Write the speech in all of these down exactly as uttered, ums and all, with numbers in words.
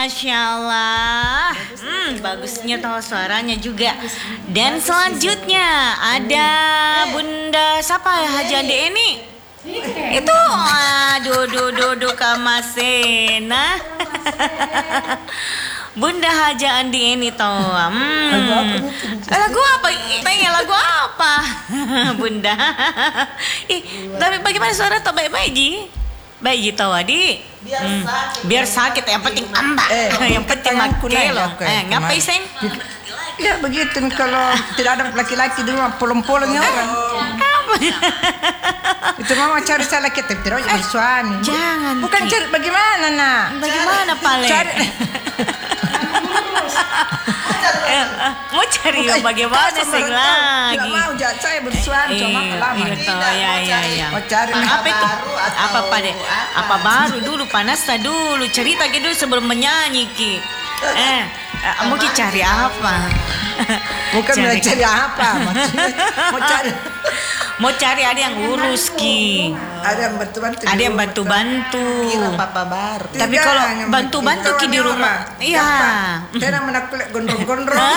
Masya Allah. Hmm, bagusnya tahu suaranya juga. Dan selanjutnya ada Bunda siapa ya, Haji Andi Eni. Itu aduh duh duh duh Kamasena. Bunda Haji Andi Eni tahu. Hmm. Lagu apa? Tanya lagu apa? Bunda. Ih, tapi bagaimana suara tak baik-baik Ji? Baik Ji tahu Adi. Biar Hmm. sakit. Biar sakit yang penting amba. Eh, yang penting makelong. Eh, ngapain Sen? Ya begitu kalau tidak ada laki-laki di rumah polong-polongnya orang. Itu mama cari saya laki tapi tidak eh, bersuami. Jangan. Bukan cari bagaimana nak? Bagaimana Pale? Cari. eh, eh, mau cari yang bagaimana sih lagi? Tidak mau jadi saya bersuami cuma lama. Gitu ya ya ya. Mau cari apa itu? baru atau Apa Pade? apa? Apa baru dulu panasnya dulu cerita gitu sebelum menyanyi ki. Eh, eh, mau ki cari apa? Bukan mau cari apa maksudnya? Mau cari mau cari ada yang urus ki. ada yang bantu-bantu. Ada yang bantu-bantu. Kira papa baru. Tapi kalau bantu-bantu ki di rumah, iya. Saya menaklek gondrong-gondrong.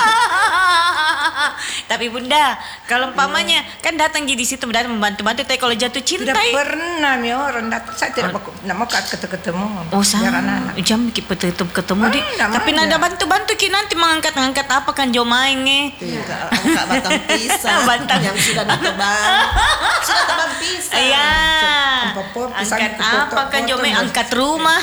Tapi Bunda, kalau umpamanya kan datang di situ datang membantu-bantu, tapi kalau jatuh cinta Tidak pernah mi orang datang. Saya tidak mau nak mau ketemu. oh sama Biar anak-anak. jam kita ketemu ketemu di Mana, tapi mana. nada bantu-bantu ki nanti mengangkat-angkat apa kan jo main nge Tidak, angkat batang pisang. Batang. Yang sudah nak tebang. Sudah tebang pisang. iya Ampapop, pisang angkat dipotong- apa kan jo main potong. angkat rumah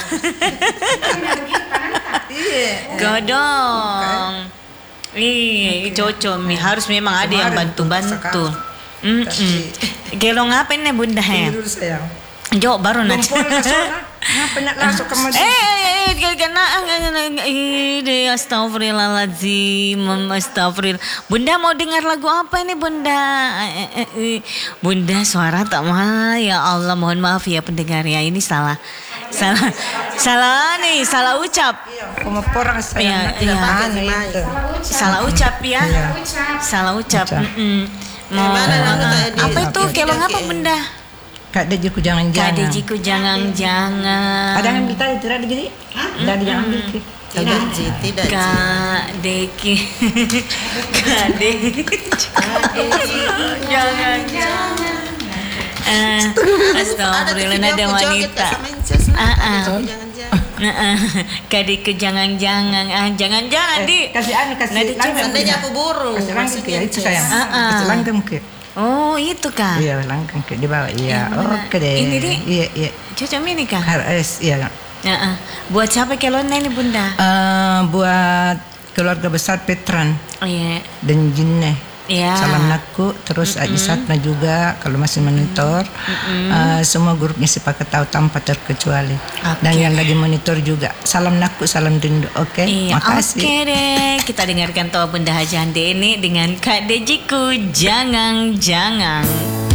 Iya. godong iya cocok mi harus memang ada yang Kemarin bantu-bantu sekali. mm gelong apa ini Bunda ya Tidur sayang. jo baru nanti Lumpur ke sana. Ngapa nak langsung ke masjid? Eh, kena ini astagfirullahaladzim, astagfirullah. Bunda mau dengar lagu apa ini Bunda? Bunda suara tak mah, ya Allah mohon maaf ya pendengar ya ini salah, salah, salah nih, salah ucap. Sama orang Iya, saya tidak iya. tahan itu. Salah ucap ya, Iya. salah ucap. Ucap. Mm-mm. Mau Gimana dong, kayak di- apa itu kelong apa Bunda? Kak Dejiku jangan-jangan. Kak Dejiku jangan-jangan. Ada yang ambil tadi tidak ada jadi? Tidak ada yang ambil. Ki. Tidak, Ji, tidak. Ji. Kak Deki Kak Deki Jangan Jangan Eh, Astagfirullah Ada ada tuh video aku joget wanita sama Incas. Ah, ah. Jangan-jangan. Nah, ah. Kak Deki jangan-jangan ah, Jangan-jangan di Eh, kasih anu kasih Nada langgam. Seandainya aku buru. Kasih langgam Ki, maksudnya, itu Incas. sayang. Ah, ah. Kasih langgam Ki. Oh itu Kak Iya langgam Ki di bawah. Iya. Yang mana? Oke deh. Ini, Di? Iya iya. Cocok ini Kak Harus iya. Ah, ah. Buat siapa kelonnya ini Bunda? Eh, buat keluarga besar Petran Oh iya dan Jinne. Iya. Salam Naku, terus Aji Satna juga kalau masih monitor. Eh, semua grupnya sepakat tahu tanpa terkecuali. Dan Oke. yang lagi monitor juga. Salam Naku, salam rindu. Oke, Iya, makasih. oke deh. Kita dengarkan toh Bunda Haji Andi ini dengan Kak Dejiku jangan-jangan.